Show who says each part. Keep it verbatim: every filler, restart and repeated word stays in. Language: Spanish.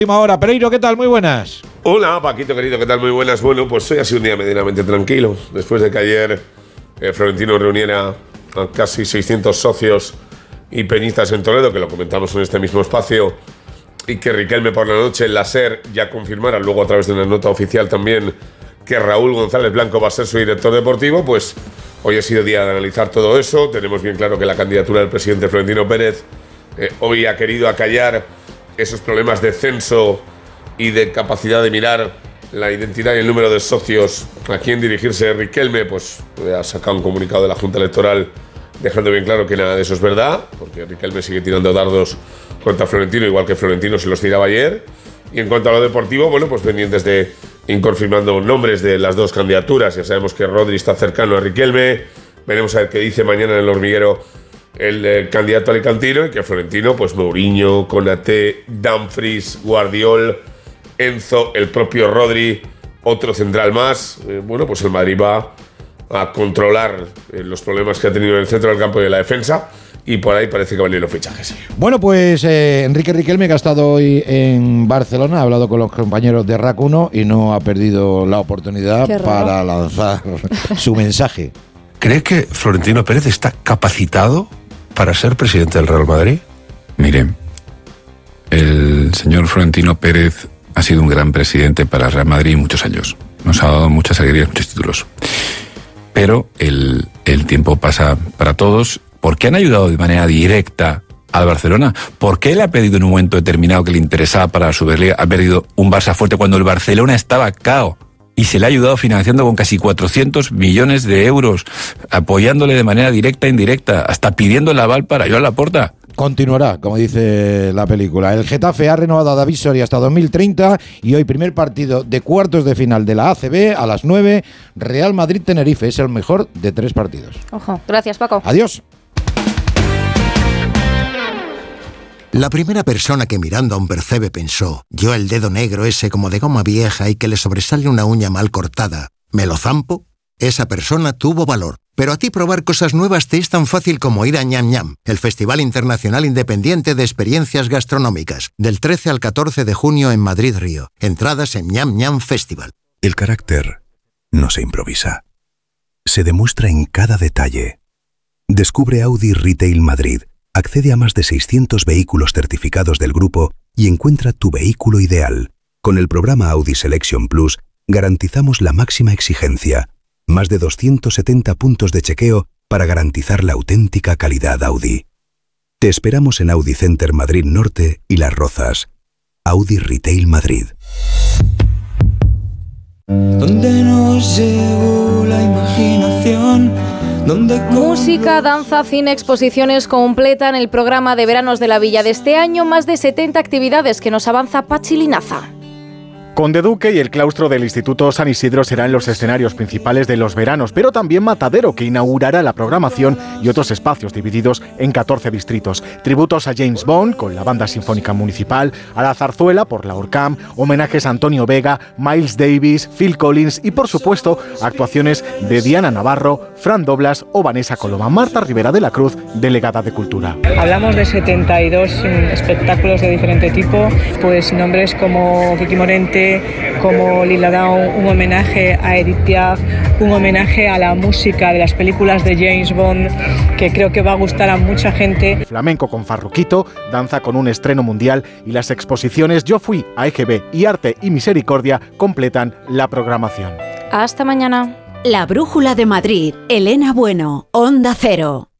Speaker 1: Última hora, Pereiro, ¿qué tal? Muy buenas.
Speaker 2: Hola, Paquito querido, ¿qué tal? Muy buenas. Bueno, pues hoy ha sido un día medianamente tranquilo. Después de que ayer eh, Florentino reuniera a casi seiscientos socios y peñistas en Toledo, que lo comentamos en este mismo espacio, y que Riquelme por la noche en la SER ya confirmara, luego a través de una nota oficial también, que Raúl González Blanco va a ser su director deportivo, pues hoy ha sido día de analizar todo eso. Tenemos bien claro que la candidatura del presidente Florentino Pérez eh, hoy ha querido acallar esos problemas de censo y de capacidad de mirar la identidad y el número de socios a quién dirigirse. Riquelme pues ha sacado un comunicado de la Junta Electoral dejando bien claro que nada de eso es verdad, porque Riquelme sigue tirando dardos contra Florentino, igual que Florentino se los tiraba ayer. Y en cuanto a lo deportivo, bueno, pues pendientes de ir confirmando nombres de las dos candidaturas. Ya sabemos que Rodri está cercano a Riquelme. Veremos a ver qué dice mañana en el hormiguero el, el candidato alicantino, y que Florentino, pues Mourinho, Konaté, Dumfries, Guardiol, Enzo, el propio Rodri, otro central más. Eh, bueno, pues el Madrid va a controlar eh, los problemas que ha tenido en el centro del campo y en la defensa, y por ahí parece que van a ir los fichajes.
Speaker 1: Bueno, pues eh, Enrique Riquelme, que ha estado hoy en Barcelona, ha hablado con los compañeros de R A C uno y no ha perdido la oportunidad para lanzar su mensaje.
Speaker 3: ¿Cree que Florentino Pérez está capacitado para ser presidente del Real Madrid?
Speaker 4: Mire, el señor Florentino Pérez ha sido un gran presidente para el Real Madrid muchos años. Nos ha dado muchas alegrías, muchos títulos. Pero el, el tiempo pasa para todos. ¿Por qué han ayudado de manera directa al Barcelona? ¿Por qué le ha pedido en un momento determinado que le interesaba para la Superliga? Ha perdido un Barça fuerte cuando el Barcelona estaba cao. Y se le ha ayudado financiando con casi cuatrocientos millones de euros, apoyándole de manera directa e indirecta, hasta pidiendo el aval para Joan Laporta.
Speaker 1: Continuará, como dice la película. El Getafe ha renovado a David Soria hasta dos mil treinta y hoy primer partido de cuartos de final de la A C B a las nueve. Real Madrid-Tenerife es el mejor de tres partidos.
Speaker 5: Ojo, gracias Paco.
Speaker 1: Adiós.
Speaker 6: La primera persona que mirando a un percebe pensó, yo el dedo negro ese como de goma vieja y que le sobresale una uña mal cortada, ¿me lo zampo? Esa persona tuvo valor. Pero a ti probar cosas nuevas te es tan fácil como ir a Ñam Ñam, el Festival Internacional Independiente de Experiencias Gastronómicas, del trece al catorce de junio en Madrid Río. Entradas en Ñam Ñam Festival.
Speaker 7: El carácter no se improvisa. Se demuestra en cada detalle. Descubre Audi Retail Madrid. Accede a más de seiscientos vehículos certificados del grupo y encuentra tu vehículo ideal. Con el programa Audi Selection Plus garantizamos la máxima exigencia. Más de doscientos setenta puntos de chequeo para garantizar la auténtica calidad Audi. Te esperamos en Audi Center Madrid Norte y Las Rozas. Audi Retail Madrid.
Speaker 8: Donde nos llevó la imaginación.
Speaker 5: Música, danza, cine, exposiciones completan el programa de veranos de la Villa de este año. Más de setenta actividades que nos avanza Pachi Linaza.
Speaker 9: Conde Duque y el claustro del Instituto San Isidro serán los escenarios principales de los veranos, pero también Matadero, que inaugurará la programación, y otros espacios divididos en catorce distritos. Tributos a James Bond con la Banda Sinfónica Municipal, a la Zarzuela por la Orcam, homenajes a Antonio Vega, Miles Davis, Phil Collins y, por supuesto, actuaciones de Diana Navarro, Fran Doblas o Vanessa Coloma. Marta Rivera de la Cruz, delegada de Cultura.
Speaker 10: Hablamos de setenta y dos espectáculos de diferente tipo, pues nombres como Kiki Morente, como Lila Downs, un homenaje a Edith Piaf, un homenaje a la música de las películas de James Bond, que creo que va a gustar a mucha gente.
Speaker 9: Flamenco con Farruquito, danza con un estreno mundial y las exposiciones Yo Fui a E G B y Arte y Misericordia completan la programación.
Speaker 5: Hasta mañana.
Speaker 11: La Brújula de Madrid, Elena Bueno, Onda Cero.